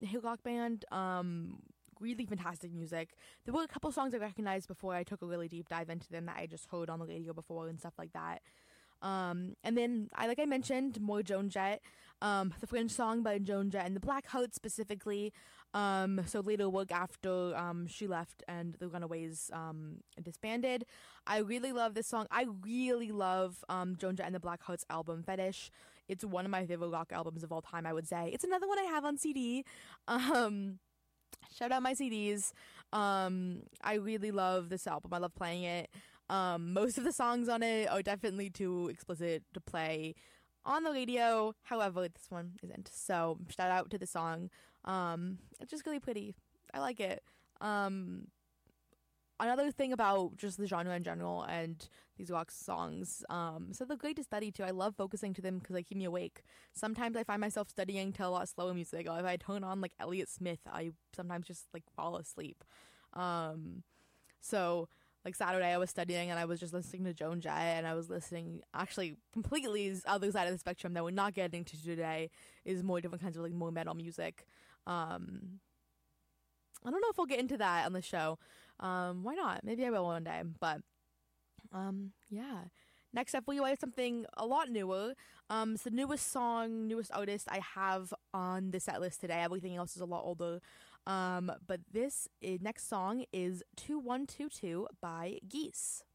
hit rock band. Really fantastic music. There were a couple songs I recognized before I took a really deep dive into them that I just heard on the radio before and stuff like that. And then like I mentioned, more Joan Jett, the Fringe song by Joan Jett and the Blackhearts specifically. So later work after she left and the Runaways disbanded. I really love this song. I really love Joan Jett and the Blackhearts album Fetish. It's one of my favorite rock albums of all time, I would say. It's another one I have on CD. Shout out my CDs. I really love this album. I love playing it. Most of the songs on it are definitely too explicit to play on the radio. However, this one isn't. So shout out to the song. It's just really pretty. I like it. Another thing about just the genre in general and these rock songs, so they're great to study too. I love focusing to them because they keep me awake. Sometimes I find myself studying to a lot slower music. Or if I turn on like Elliott Smith, I sometimes just like fall asleep. So like Saturday I was studying and I was just listening to Joan Jett, and I was listening actually completely other side of the spectrum that we're not getting to today is more different kinds of like more metal music. I don't know if I'll get into that on the show. Why not? Maybe I will one day. But yeah. Next up, we have something a lot newer. It's the newest artist I have on the set list today. Everything else is a lot older. But this next song is 2122 by Geese.